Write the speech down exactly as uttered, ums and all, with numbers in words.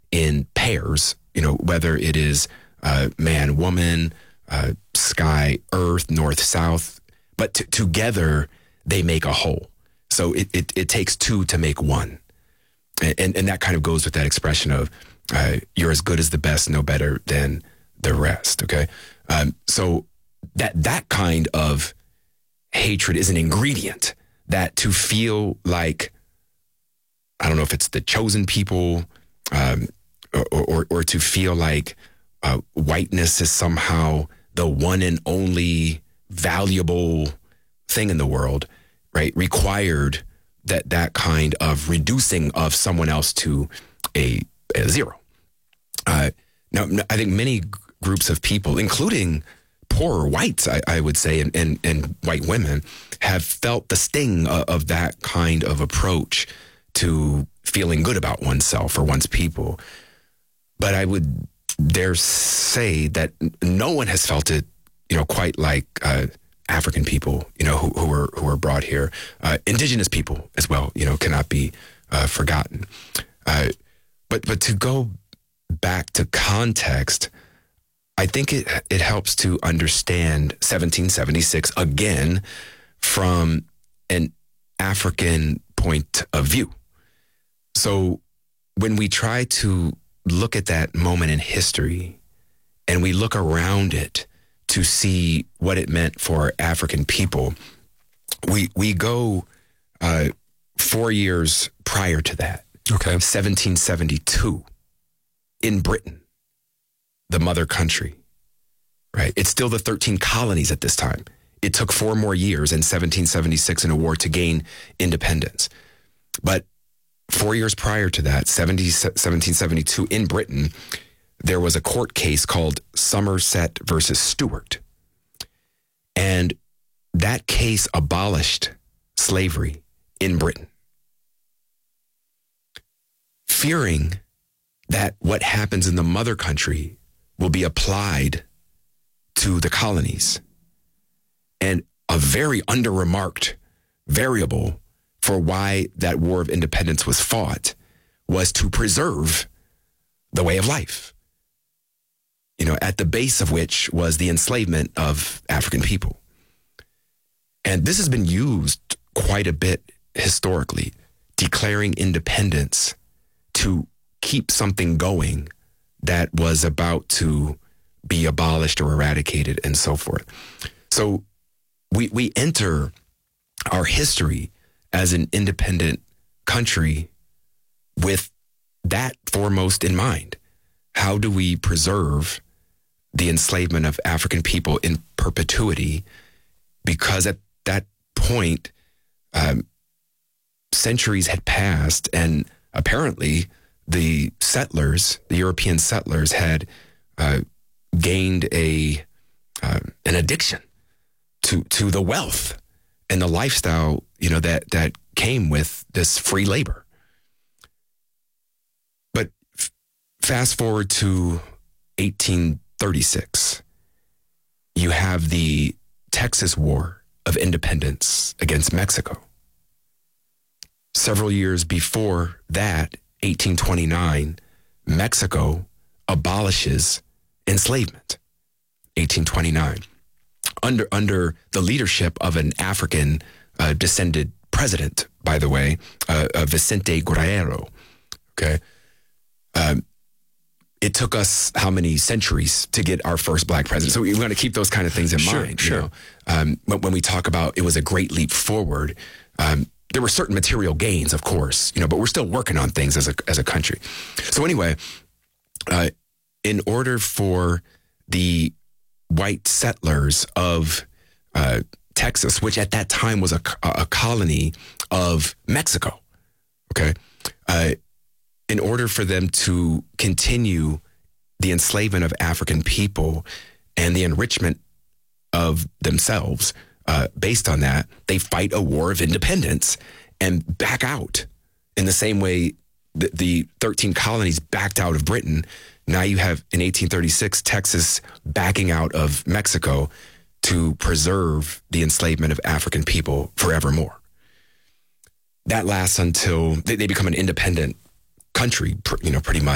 in pairs, you know, whether it is uh, man, woman, uh, sky, earth, north, south, but t- together they make a whole. So it, it, it takes two to make one. And, and that kind of goes with that expression of uh, you're as good as the best, no better than the rest, okay? Um, so that that kind of hatred is an ingredient that to feel like, I don't know if it's the chosen people, um, or, or, or to feel like uh, whiteness is somehow the one and only valuable thing in the world, right? Required that that kind of reducing of someone else to a, a zero. Uh, now, I think many g- groups of people, including poorer whites, I, I would say, and, and, and white women, have felt the sting of, of that kind of approach to feeling good about oneself or one's people. But I would dare say that no one has felt it, you know, quite like uh, African people, you know, who, who were who were brought here. Uh, indigenous people as well, you know, cannot be uh, forgotten. Uh, but but to go back to context, I think it it helps to understand seventeen seventy-six again from an African point of view. So when we try to look at that moment in history and we look around it to see what it meant for African people, we we go uh, four years prior to that, Okay. seventeen seventy-two, in Britain, the mother country, right? It's still the thirteen colonies at this time. It took four more years in seventeen seventy-six in a war to gain independence. But four years prior to that, seventeen seventy-two, in Britain, there was a court case called Somerset versus Stewart. And that case abolished slavery in Britain, fearing that what happens in the mother country will be applied to the colonies. And a very under-remarked variable for why that War of Independence was fought was to preserve the way of life, you know, at the base of which was the enslavement of African people. And this has been used quite a bit historically, declaring independence to keep something going that was about to be abolished or eradicated and so forth. So we we enter our history as an independent country with that foremost in mind. How do we preserve the enslavement of African people in perpetuity? Because at that point, um, centuries had passed, and apparently the settlers, the European settlers, had uh, gained a uh, an addiction to to the wealth and the lifestyle, you know, that that came with this free labor. But f- fast forward to eighteen thirty-six, you have the Texas War of Independence against Mexico. Several years before that, eighteen twenty-nine, Mexico abolishes enslavement. eighteen twenty-nine. Under under the leadership of an African uh, descended president, by the way, uh, uh, Vicente Guerrero. Okay, um, it took us how many centuries to get our first black president? So we want to keep those kind of things in Sure, mind. sure. You know? um, when, when we talk about it was a great leap forward, um, there were certain material gains, of course, you know, but we're still working on things as a as a country. So anyway, uh, in order for the white settlers of uh, Texas, which at that time was a, a colony of Mexico, okay, uh, in order for them to continue the enslavement of African people and the enrichment of themselves uh, based on that, they fight a war of independence and back out in the same way the, the thirteen colonies backed out of Britain. Now you have, in eighteen thirty-six, Texas backing out of Mexico to preserve the enslavement of African people forevermore. That lasts until they, they become an independent country, you know, pretty much.